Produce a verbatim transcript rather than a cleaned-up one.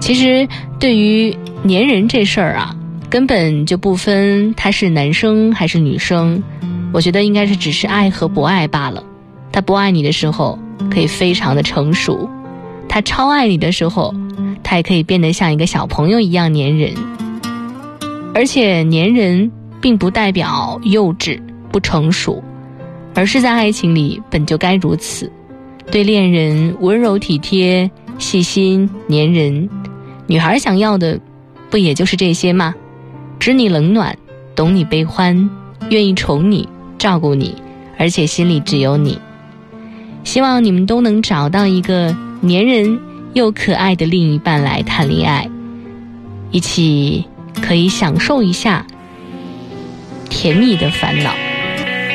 其实对于粘人这事儿啊，根本就不分他是男生还是女生，我觉得应该是只是爱和不爱罢了。他不爱你的时候可以非常的成熟，他超爱你的时候，他也可以变得像一个小朋友一样粘人。而且粘人并不代表幼稚不成熟，而是在爱情里本就该如此，对恋人温柔体贴、细心粘人。女孩想要的不也就是这些吗？知你冷暖，懂你悲欢，愿意宠你照顾你，而且心里只有你。希望你们都能找到一个粘人又可爱的另一半来谈恋爱，一起可以享受一下甜蜜的烦恼。